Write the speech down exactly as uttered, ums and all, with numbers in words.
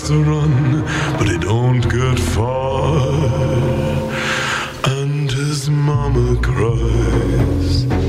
tries to run, but he don't get far. And his mama cries.